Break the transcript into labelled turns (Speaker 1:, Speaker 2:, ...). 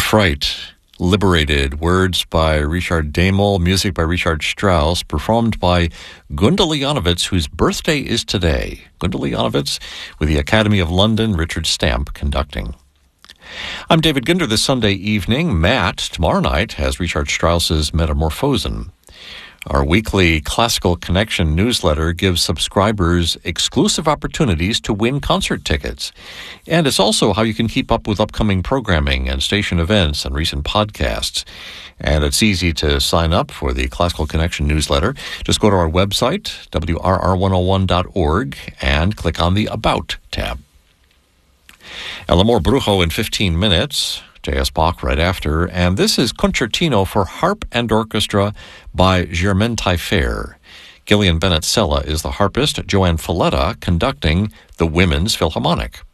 Speaker 1: Fright, Liberated, words by Richard Damel, music by Richard Strauss, performed by Gunda Leonovitz, whose birthday is today. Gunda Leonovitz with the Academy of London, Richard Stamp conducting. I'm David Ginder this Sunday evening. Matt, tomorrow night, has Richard Strauss's Metamorphosen. Our weekly Classical Connection newsletter gives subscribers exclusive opportunities to win concert tickets. And it's also how you can keep up with upcoming programming and station events and recent podcasts. And it's easy to sign up for the Classical Connection newsletter. Just go to our website, wrr101.org, and click on the About tab. El Amor Brujo in 15 minutes. J.S. Bach right after, and this is Concertino for Harp and Orchestra by Germaine Taillefer. Gillian Bennett Sella is the harpist, Joanne Falletta conducting the Women's Philharmonic.